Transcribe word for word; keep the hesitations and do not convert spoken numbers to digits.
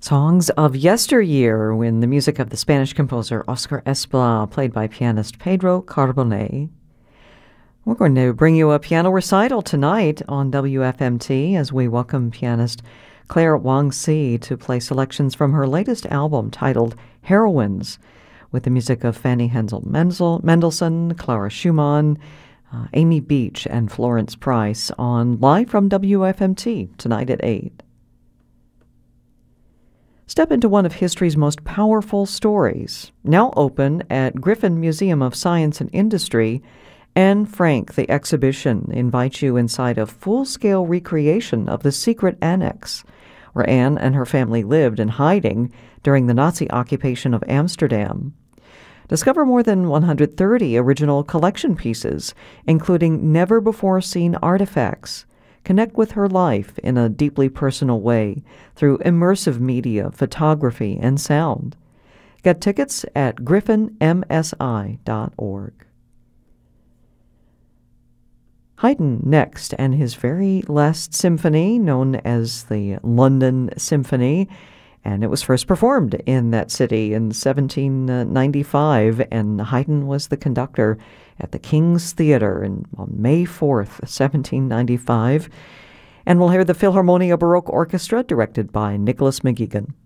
Songs of Yesteryear, when the music of the Spanish composer Oscar Esplá, played by pianist Pedro Carbonell. We're going to bring you a piano recital tonight on W F M T as we welcome pianist Claire Wang-Ci to play selections from her latest album titled Heroines, with the music of Fanny Hensel Mendelssohn, Clara Schumann, uh, Amy Beach, and Florence Price on Live from W F M T tonight at eight. Step into one of history's most powerful stories, now open at Griffin Museum of Science and Industry. Anne Frank, the exhibition, invites you inside a full-scale recreation of the secret annex, where Anne and her family lived in hiding during the Nazi occupation of Amsterdam. Discover more than one hundred thirty original collection pieces, including never-before-seen artifacts. Connect with her life in a deeply personal way through immersive media, photography, and sound. Get tickets at griffin m s i dot org. Haydn next, and his very last symphony, known as the London Symphony, and it was first performed in that city in seventeen ninety-five, and Haydn was the conductor at the King's Theatre in, on May fourth, seventeen ninety-five. And we'll hear the Philharmonia Baroque Orchestra, directed by Nicholas McGuigan.